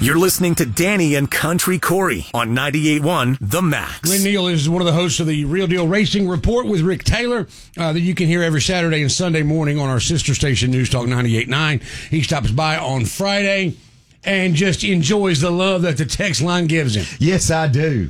You're listening to Danny and Country Corey on 98.1 The Max. Lynn Neal is one of the hosts of the Real Deal Racing Report with Rick Taylor that you can hear every Saturday and Sunday morning on our sister station, News Talk 98.9. He stops by on Friday and just enjoys the love that the text line gives him. Yes, I do.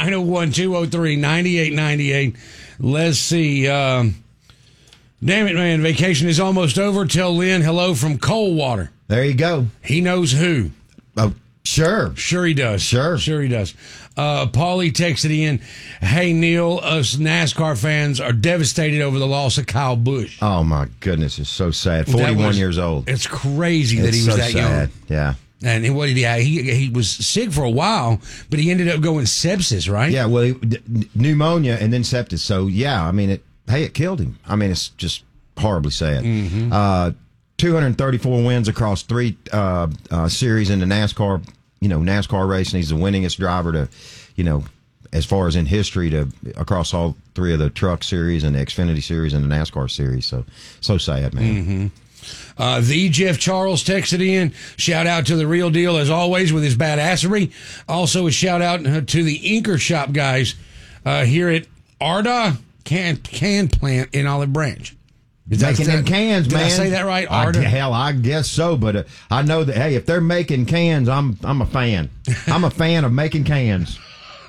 901-203-9898. Let's see. Damn it, man. Vacation is almost over. Tell Lynn hello from Coldwater. There you go. He knows who. Oh, sure. Sure he does. Sure he does. Paulie texted in, hey, Neil, us NASCAR fans are devastated over the loss of Kyle Busch. Oh, my goodness. It's so sad. 41 years old. It's crazy that he was so that sad. young. Yeah. And what did he was sick for a while, but he ended up going sepsis, right? Yeah, well, pneumonia and then sepsis. So, yeah, I mean, it killed him. I mean, it's just horribly sad. Mm-hmm. 234 wins across three series in the NASCAR, NASCAR racing. He's the winningest driver to, as far as in history across all three of the truck series and the Xfinity series and the NASCAR series. So sad, man. Mm-hmm. The Jeff Charles texted in. Shout out to the Real Deal as always with his badassery. Also a shout out to the Inker Shop guys here at Arda Can Plant in Olive Branch. Making them cans, man. Did I say that right? Arda? Hell, I guess so. But I know that, hey, if they're making cans, I'm a fan. I'm a fan of making cans.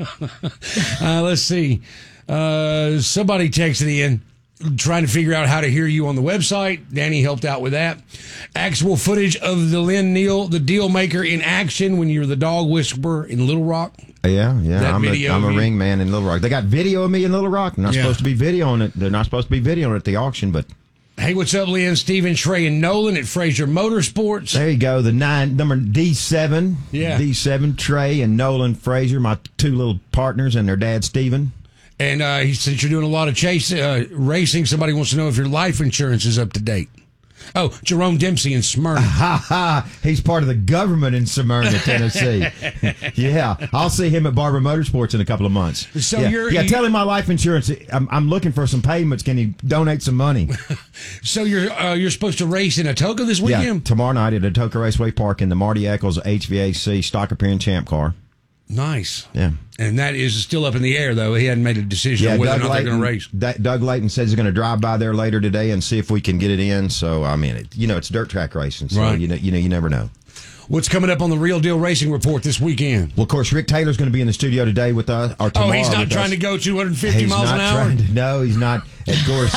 Let's see. Somebody texted in trying to figure out how to hear you on the website. Danny helped out with that. Actual footage of the Lynn Neal, the deal maker in action when you're the dog whisperer in Little Rock. Yeah. I'm a ring man in Little Rock. They got video of me in Little Rock. They're not supposed to be videoing it. They're not supposed to be videoing it at the auction, but... Hey, what's up, Lynn? Steven, Trey, and Nolan at Fraser Motorsports. There you go. The number D7. Yeah. D7, Trey and Nolan Fraser, my two little partners, and their dad, Steven. And since you're doing a lot of racing, somebody wants to know if your life insurance is up to date. Oh, Jerome Dempsey in Smyrna. He's part of the government in Smyrna, Tennessee. Yeah, I'll see him at Barber Motorsports in a couple of months. So tell him my life insurance. I'm looking for some payments. Can you donate some money? So you're supposed to race in Atoka this weekend? Yeah, tomorrow night at Atoka Raceway Park in the Marty Eccles HVAC Stock Appearance Champ car. Nice. Yeah. And that is still up in the air, though. He hadn't made a decision on whether or not they're going to race. Doug Layton says he's going to drive by there later today and see if we can get it in. So, I mean, it's dirt track racing. So, right. You never know. What's coming up on the Real Deal Racing Report this weekend? Well, of course, Rick Taylor's going to be in the studio today with us. Or tomorrow. Oh, he's not trying to go 250 miles an hour? No, he's not. Of course,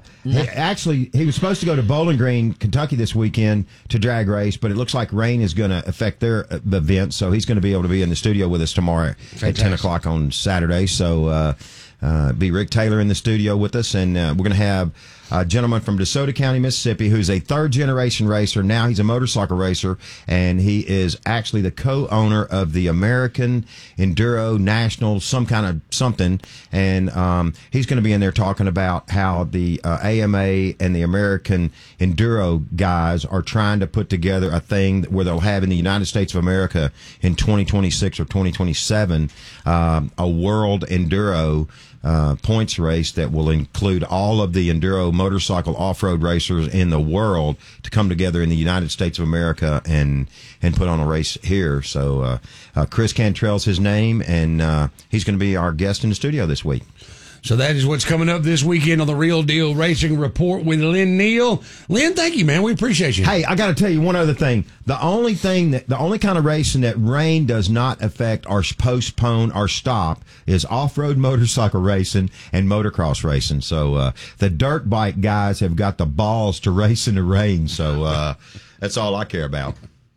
he was supposed to go to Bowling Green, Kentucky this weekend to drag race, but it looks like rain is going to affect their event, so he's going to be able to be in the studio with us tomorrow at 10 o'clock on Saturday. So be Rick Taylor in the studio with us, and we're going to have a gentleman from DeSoto County, Mississippi, who's a third-generation racer. Now he's a motorcycle racer, and he is actually the co-owner of the American Enduro National, some kind of something, and he's going to be in there talking about how the AMA and the American Enduro guys are trying to put together a thing where they'll have in the United States of America in 2026 or 2027 a world enduro points race that will include all of the enduro motorcycle off-road racers in the world to come together in the United States of America and put on a race here. So Chris Cantrell's his name, and he's going to be our guest in the studio this week. So that is what's coming up this weekend on the Real Deal Racing Report with Lynn Neal. Lynn, thank you, man. We appreciate you. Hey, I got to tell you one other thing. The only kind of racing that rain does not affect or postpone or stop is off-road motorcycle racing and motocross racing. So the dirt bike guys have got the balls to race in the rain. So that's all I care about.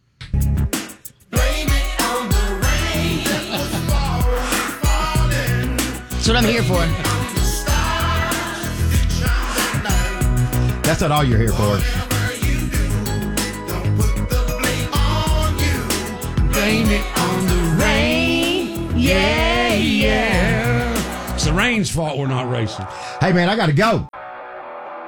That's what I'm here for. That's not all you're here for. Blame it on the rain. Yeah. It's the rain's fault we're not racing. Hey, man, I got to go.